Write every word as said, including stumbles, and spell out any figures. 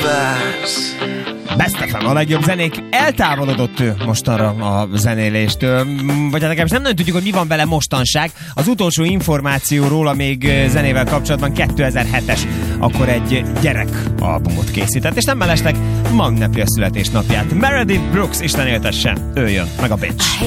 Best ef em, a legjobb zenék. Eltávolodott ő mostanra a zenéléstől, vagy hát legalábbis nem nagyon tudjuk, hogy mi van vele mostanság. Az utolsó információ róla még zenével kapcsolatban kétezer-hetes, akkor egy gyerek albumot készített, és nem mellesleg ma ünnepli a születésnapját. Meredith Brooks, Isten éltesse, ő jön, meg a bitch.